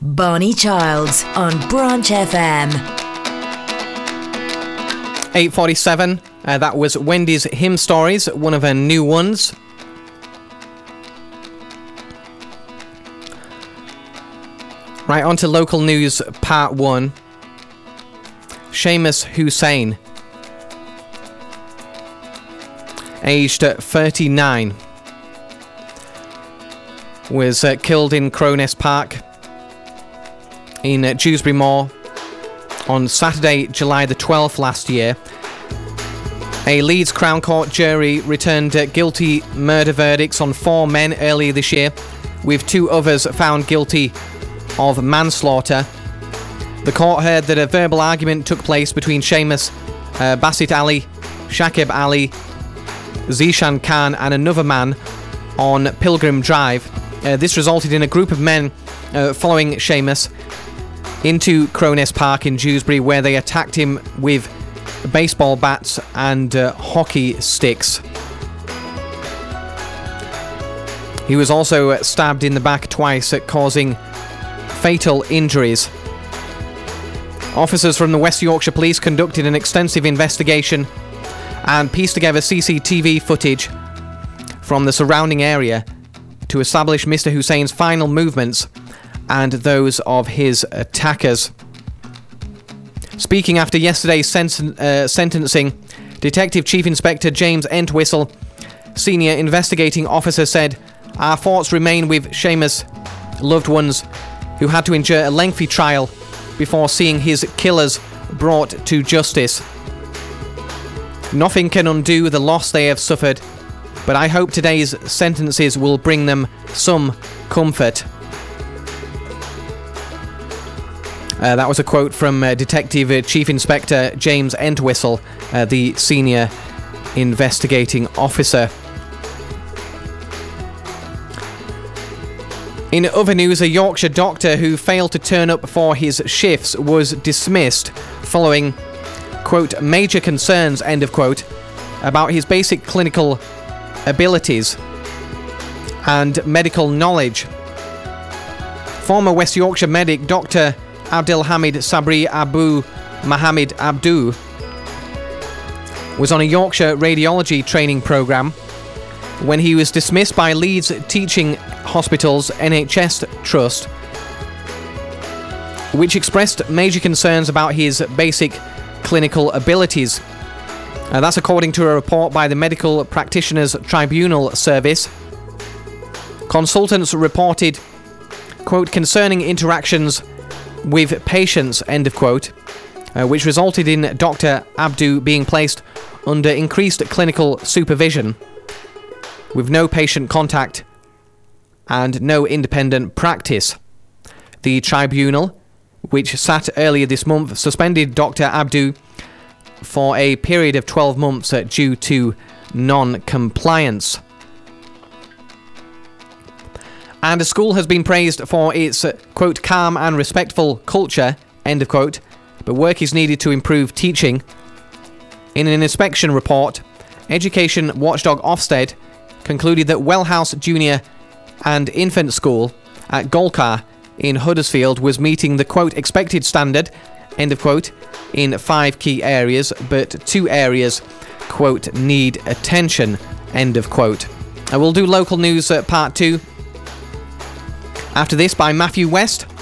Barney Childs on Branch FM. 8:47. That was Wendy's Hymn Stories, one of her new ones. Right, on to local news, part 1. Seamus Hussain, aged 39, was killed in Crowness Park in Dewsbury Moor on Saturday, July the 12th last year. A Leeds Crown Court jury returned guilty murder verdicts on 4 men earlier this year, with 2 others found guilty of manslaughter. The court heard that a verbal argument took place between Seamus, Basit Ali, Shakib Ali, Zishan Khan and another man on Pilgrim Drive. This resulted in a group of men following Seamus into Crowness Park in Dewsbury, where they attacked him with baseball bats and hockey sticks. He was also stabbed in the back twice, causing fatal injuries. Officers from the West Yorkshire Police conducted an extensive investigation and pieced together CCTV footage from the surrounding area to establish Mr. Hussain's final movements and those of his attackers. Speaking after yesterday's sentencing, Detective Chief Inspector James Entwistle, Senior Investigating Officer, said, "Our thoughts remain with Seamus' loved ones who had to endure a lengthy trial before seeing his killers brought to justice. Nothing can undo the loss they have suffered, but I hope today's sentences will bring them some comfort." That was a quote from Detective Chief Inspector James Entwistle, the Senior Investigating Officer. In other news, a Yorkshire doctor who failed to turn up for his shifts was dismissed following, quote, "major concerns," end of quote, about his basic clinical abilities and medical knowledge. Former West Yorkshire medic Dr. Abdelhamid Sabri Abu Mohammed Abdu was on a Yorkshire radiology training programme when he was dismissed by Leeds Teaching Hospitals NHS Trust, which expressed major concerns about his basic clinical abilities. That's according to a report by the Medical Practitioners Tribunal Service. Consultants reported, quote, "concerning interactions with patients," end of quote, which resulted in Dr. Abdu being placed under increased clinical supervision with no patient contact and no independent practice. The tribunal, which sat earlier this month, suspended Dr. Abdu for a period of 12 months due to non-compliance. And a school has been praised for its, quote, "calm and respectful culture," end of quote, but work is needed to improve teaching. In an inspection report, education watchdog Ofsted concluded that Wellhouse Junior and Infant School at Golcar in Huddersfield was meeting the, quote, "expected standard," end of quote, in 5 key areas, but 2 areas, quote, "need attention," end of quote. We'll do local news part 2 after this by Matthew West